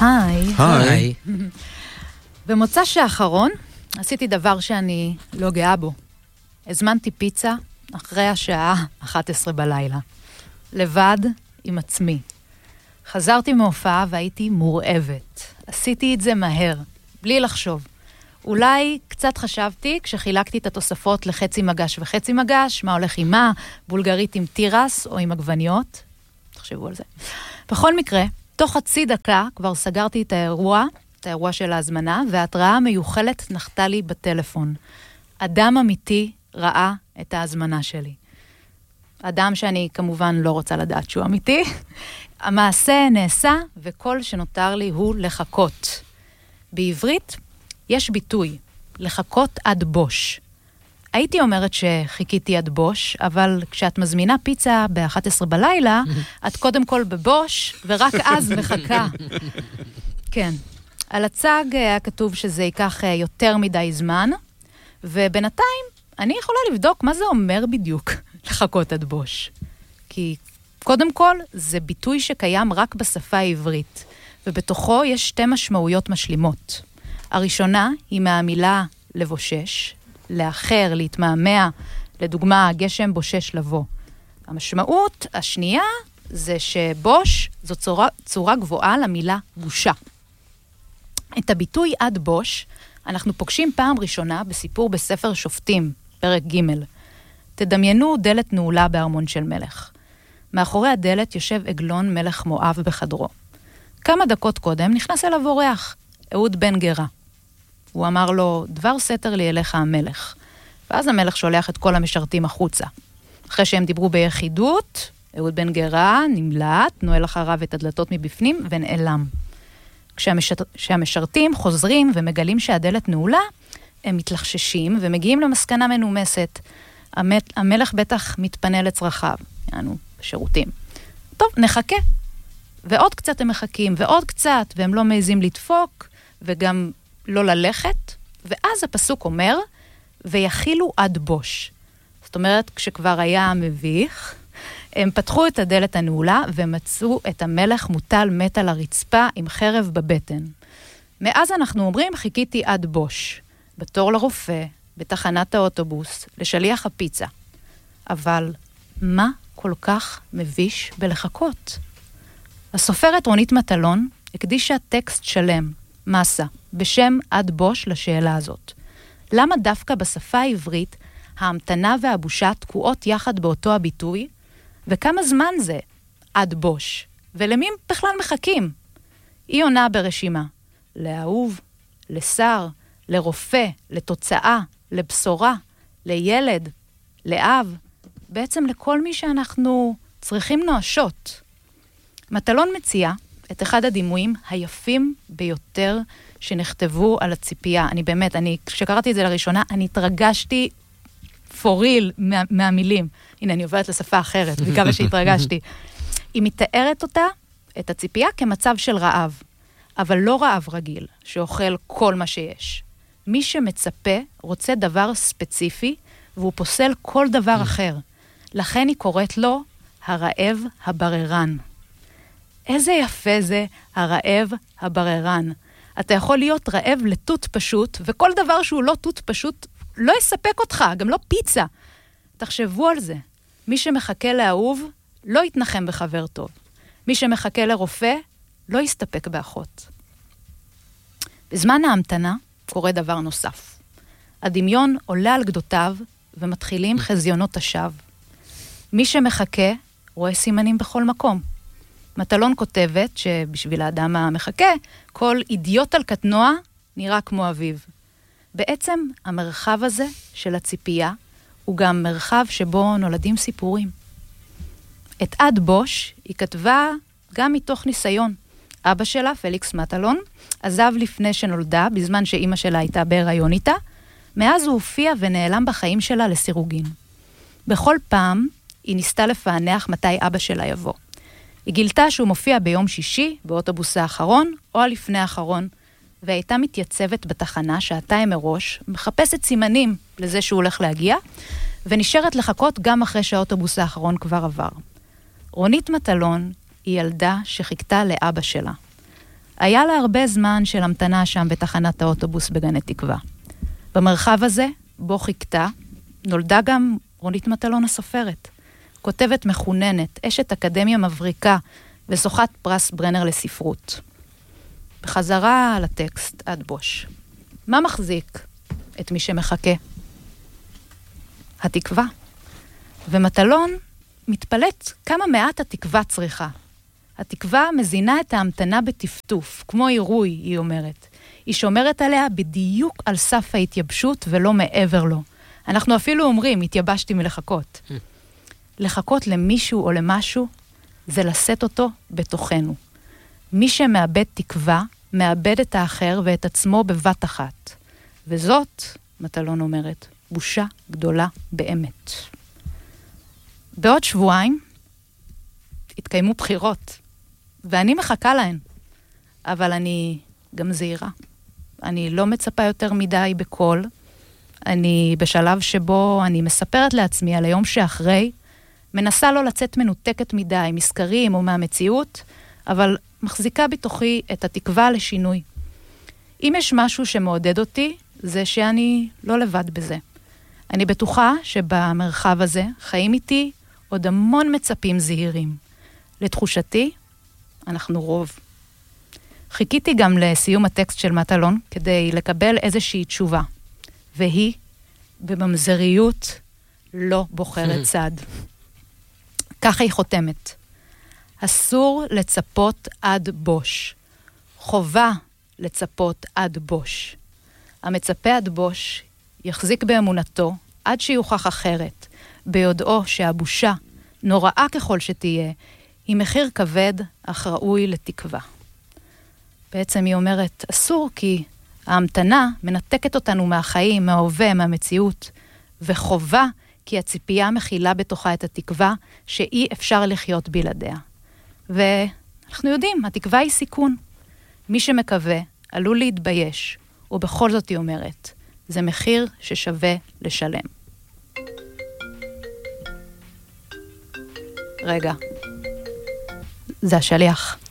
היי. היי. במוצא שהאחרון עשיתי דבר שאני לא גאה בו. הזמנתי פיצה אחרי השעה 11 בלילה. לבד עם עצמי. חזרתי מהופעה והייתי מורעבת. עשיתי את זה מהר, בלי לחשוב. אולי קצת חשבתי כשחילקתי את התוספות לחצי מגש וחצי מגש, מה הולך עם מה, בולגרית עם טירס או עם עגבניות. תחשבו על זה. בכל מקרה, תוך חצי דקה כבר סגרתי את האירוע של ההזמנה, וההתראה המיוחלת נחתה לי בטלפון. אדם אמיתי ראה את ההזמנה שלי. אדם שאני כמובן לא רוצה לדעת שהוא אמיתי. המעשה נעשה, וכל שנותר לי הוא לחכות. בעברית יש ביטוי, לחכות עד בוש. הייתי אומרת שחיכיתי עד בוש, אבל כשאת מזמינה פיצה ב-11 בלילה, את קודם כל בבוש, ורק אז מחכה. כן. על הצג היה כתוב שזה ייקח יותר מדי זמן, ובינתיים אני יכולה לבדוק מה זה אומר בדיוק לחכות עד בוש. כי קודם כל זה ביטוי שקיים רק בשפה העברית, ובתוכו יש שתי משמעויות משלימות. הראשונה היא מהמילה לבושש, לאחר, להתמהמה, לדוגמה, גשם בושש לבוא. המשמעות השנייה זה שבוש זו צורה גבוהה למילה בושה. את הביטוי עד בוש אנחנו פוגשים פעם ראשונה בסיפור בספר שופטים, פרק ג'. תדמיינו דלת נעולה בארמון של מלך. מאחורי הדלת יושב עגלון מלך מואב בחדרו. כמה דקות קודם נכנס אליו אורח, אהוד בן גרה. הוא אמר לו, דבר סתר לי אליך המלך. ואז המלך שולח את כל המשרתים החוצה. אחרי שהם דיברו ביחידות, אהוד בן גרה נמלט, נועל אחריו את הדלתות מבפנים ונעלם. כשהמשרתים חוזרים ומגלים שהדלת נעולה, הם מתלחששים ומגיעים למסקנה מנומסת. המלך בטח מתפנה לצרכיו, יענו, בשירותים. טוב, נחכה. ועוד קצת הם מחכים, ועוד קצת, והם לא מעזים לדפוק, וגם לא ללכת, ואז הפסוק אומר, ויחילו עד בוש. זאת אומרת, כשכבר היה מביך, הם פתחו את הדלת הנעולה, ומצאו את המלך מוטל מת על הרצפה עם חרב בבטן. מאז אנחנו אומרים, חיכיתי עד בוש. בתור לרופא, בתחנת האוטובוס, לשליח הפיצה. אבל מה כל כך מביש בלחכות? הסופרת רונית מטלון הקדישה טקסט שלם, מסה, בשם עד בוש לשאלה הזאת. למה דווקא בשפה העברית ההמתנה והבושה תקועות יחד באותו הביטוי? וכמה זמן זה עד בוש? ולמי בכלל מחכים? היא עונה ברשימה. לאהוב, לשר, לרופא, לתוצאה, לבשורה, לילד, לאב, בעצם לכל מי שאנחנו צריכים נואשות. מטלון מציע את אחד הדימויים היפים ביותר שנכתבו על הציפייה. כשקראתי את זה לראשונה, אני התרגשתי פוריל מהמילים. הנה, אני עוברת לשפה אחרת, וכמה שהתרגשתי. היא מתארת אותה, את הציפייה, כמצב של רעב. אבל לא רעב רגיל, שאוכל כל מה שיש. מי שמצפה רוצה דבר ספציפי, והוא פוסל כל דבר אחר. לכן היא קוראת לו הרעב הבררן. איזה יפה זה הרעב הבררן. אתה יכול להיות רעב לתות פשוט, וכל דבר שהוא לא תות פשוט לא יספק אותך, גם לא פיצה. תחשבו על זה. מי שמחכה לאהוב לא יתנחם בחבר טוב. מי שמחכה לרופא לא יסתפק באחות. בזמן ההמתנה קורה דבר נוסף. הדמיון עולה על גדותיו ומתחילים חזיונות השווא. מי שמחכה רואה סימנים בכל מקום. מטלון כותבת שבשביל האדם המחכה, כל אידיוט על קטנוע נראה כמו אביו. בעצם המרחב הזה של הציפייה הוא גם מרחב שבו נולדים סיפורים. את עד בוש היא כתבה גם מתוך ניסיון. אבא שלה, פליקס מטלון, עזב לפני שנולדה, בזמן שאימא שלה הייתה בהיריון איתה, מאז הוא הופיע ונעלם בחיים שלה לסירוגין. בכל פעם היא ניסתה לפענח מתי אבא שלה יבוא. היא גילתה שהוא מופיע ביום שישי, באוטובוס האחרון, או הלפני האחרון, והייתה מתייצבת בתחנה שעתיים מראש, מחפשת סימנים לזה שהוא הולך להגיע, ונשארת לחכות גם אחרי שהאוטובוס האחרון כבר עבר. רונית מטלון היא ילדה שחיכתה לאבא שלה. היה לה הרבה זמן של המתנה שם בתחנת האוטובוס בגני תקווה. במרחב הזה, בו חיכתה, נולדה גם רונית מטלון הסופרת. כותבת מחוננת, אשת אקדמיה מבריקה, וזוכת פרס ברנר לספרות. בחזרה לטקסט עד בוש. מה מחזיק את מי שמחכה? התקווה. ומטלון מתפלט כמה מעט התקווה צריכה. התקווה מזינה את ההמתנה בטפטוף, כמו עירוי, היא אומרת. היא שומרת עליה בדיוק על סף ההתייבשות ולא מעבר לו. אנחנו אפילו אומרים, התייבשתי מלחכות. לחכות למישהו או למשהו, זה לשאת אותו בתוכנו. מי שמאבד תקווה, מאבד את האחר ואת עצמו בבת אחת. וזאת, מטלון אומרת, בושה גדולה באמת. בעוד שבועיים התקיימו בחירות, ואני מחכה להן, אבל אני גם זהירה. אני לא מצפה יותר מדי בקול, אני בשלב שבו אני מספרת לעצמי על היום שאחרי, מנסה לא לצאת מנותקת מדי, מסקרים או מהמציאות, אבל מחזיקה בתוכי את התקווה לשינוי. אם יש משהו שמעודד אותי, זה שאני לא לבד בזה. אני בטוחה שבמרחב הזה חיים איתי עוד המון מצפים זהירים. לתחושתי, אנחנו רוב. חיכיתי גם לסיום הטקסט של מטלון כדי לקבל איזושהי תשובה. והיא, בממזריות, לא בוחרת צד. ככה היא חותמת. אסור לצפות עד בוש. חובה לצפות עד בוש. המצפה עד בוש יחזיק באמונתו עד שיוכח אחרת, ביודעו שהבושה, נוראה ככל שתהיה, היא מחיר כבד אך ראוי לתקווה. בעצם היא אומרת, אסור כי ההמתנה מנתקת אותנו מהחיים, מההווה, מהמציאות, וחובה כי הציפייה מכילה בתוכה את התקווה שאי אפשר לחיות בלעדיה. ואנחנו יודעים, התקווה היא סיכון. מי שמקווה עלול להתבייש, ובכל זאת היא אומרת, זה מחיר ששווה לשלם. רגע, זה השליח.